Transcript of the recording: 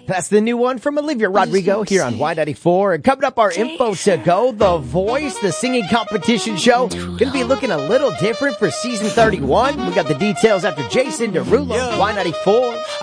That's the new one from Olivia Rodrigo here on Y94. And coming up, our info to go, The Voice, the singing competition show, going to be looking a little different for season 31. We got the details after Jason Derulo, Y94.